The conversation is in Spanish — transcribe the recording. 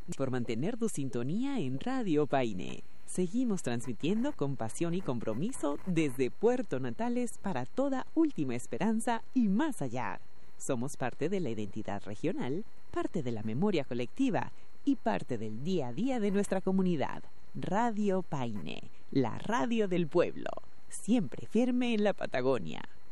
por mantener tu sintonía en Radio Paine. Seguimos transmitiendo con pasión y compromiso desde Puerto Natales para toda Última Esperanza y más allá. Somos parte de la identidad regional, parte de la memoria colectiva y parte del día a día de nuestra comunidad. Radio Paine, la radio del pueblo, siempre firme en la Patagonia.